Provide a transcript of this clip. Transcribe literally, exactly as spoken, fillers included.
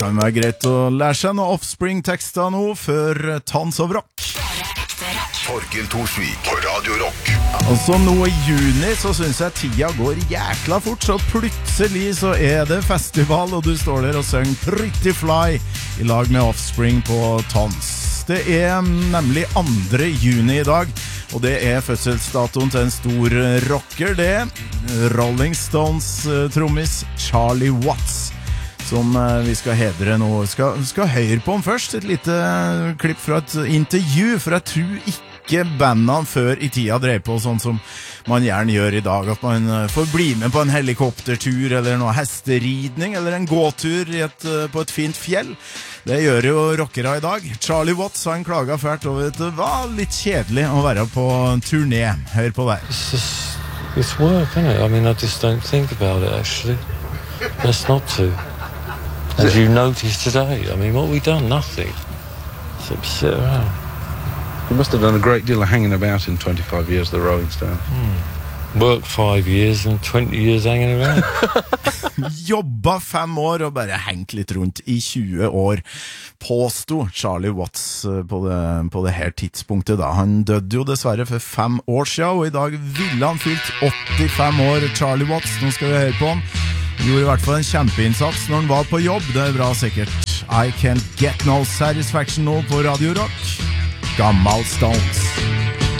Kan være greit å lære seg noen Offspring-tekster nå før Tons of Rock. Torkel Torsvik på Radio Rock. Altså nå i juni så synes jeg tida går jækla fort, så plutselig så er det festival, og du står der og synger Pretty Fly i lag med Offspring på Tons. Det er nemlig andre juni i dag, og det er fødselsdatoen til en stor rocker, det Rolling Stones trommis Charlie Watts, som vi skal hedre nå. Skal, skal høre på ham først, et lite klipp fra et intervju, for jeg tror ikke bandene før i tida drev på sånn som man gjerne gjør i dag, at man får bli med på en helikoptertur, eller noe hesteridning, eller en gåtur i et, på et fint fjell. Det gjør jo rockere i dag. Charlie Watts, han klaget fælt over at det var litt kjedelig å være på turné. Hør på det. It's just, it's work, isn't it? I mean, I just don't think about it, actually. That's not to. As you noticed today, I mean, what have we done? Nothing. Except sit around. You must have done a great deal of hanging about in twenty-five years, the Rolling Stones. Hmm. Worked five years and twenty years hanging around. Jobba fem år og bare hengt litt rundt i tjue år, påsto Charlie Watts på det, på det her tidspunktet da. Han døde jo dessverre for fem år siden, og i dag ville han fylt åttifem år, Charlie Watts. Nå skal vi høre på han. Han gjorde i hvert fall en kjempeinnsats når han var på jobb, det er bra sikkert. I Can't Get No Satisfaction nå på Radio Rock. Gammal Stones.